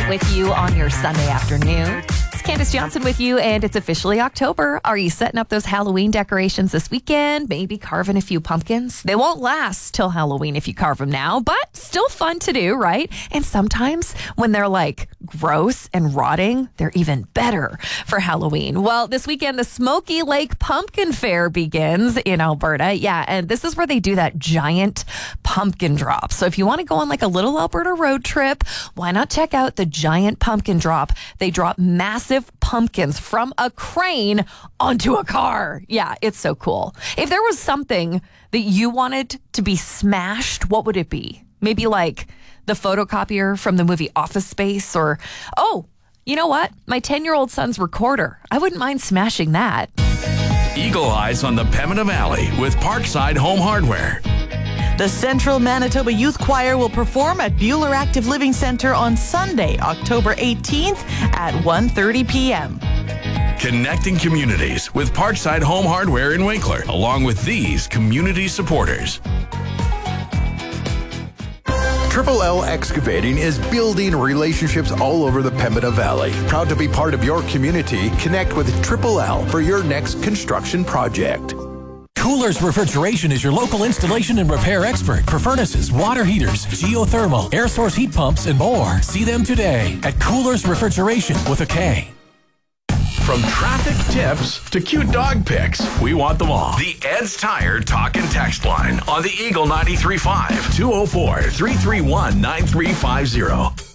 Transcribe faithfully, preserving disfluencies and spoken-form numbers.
with you on your Sunday afternoon. It's Candace Johnson with you, and it's officially October. Are you setting up those Halloween decorations this weekend? Maybe carving a few pumpkins? They won't last till Halloween if you carve them now, but still fun to do, right? And sometimes when they're like gross and rotting, they're even better for Halloween. Well, this weekend, the Smoky Lake Pumpkin Fair begins in Alberta. Yeah, and this is where they do that giant pumpkin drop. So if you want to go on like a little Alberta road trip, why not check out the giant pumpkin drop? They drop massive pumpkins from a crane onto a car. Yeah, it's so cool. If there was something that you wanted to be smashed, what would it be? Maybe like the photocopier from the movie Office Space, or, oh, you know what? My ten-year-old son's recorder. I wouldn't mind smashing that. Eagle Eyes on the Pembina Valley with Parkside Home Hardware. The Central Manitoba Youth Choir will perform at Buhler Active Living Centre on Sunday, October eighteenth at one thirty p.m. Connecting communities with Parkside Home Hardware in Winkler, along with these community supporters. Triple L Excavating is building relationships all over the Pembina Valley. Proud to be part of your community. Connect with Triple L for your next construction project. Coolers Refrigeration is your local installation and repair expert for furnaces, water heaters, geothermal, air source heat pumps, and more. See them today at Coolers Refrigeration with a K. From traffic tips to cute dog pics, we want them all. The Ed's Tire Talk and Text line on the Eagle ninety-three point five, two oh four, three three one, nine three five zero.